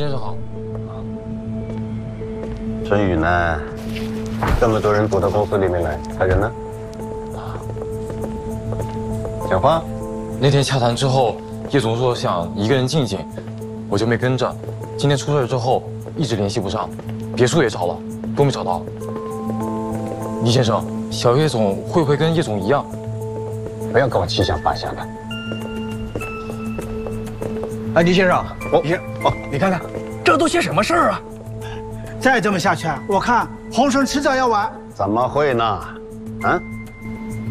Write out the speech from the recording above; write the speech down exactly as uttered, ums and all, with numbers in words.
先生好。 陈宇呢？这么多人堵到公司里面来，他人呢？讲话。 那天洽谈之后，叶总说想一个人静静，我就没跟着。今天出事之后，一直联系不上，别墅也找了，都没找到。倪先生，小叶总会不会跟叶总一样？ 不要跟我七上八下的。 哎，倪先生， 哦， 倪先生，哦，你看看，这都些什么事儿啊？ 再这么下去，我看洪生迟早要完。 怎么会呢？啊，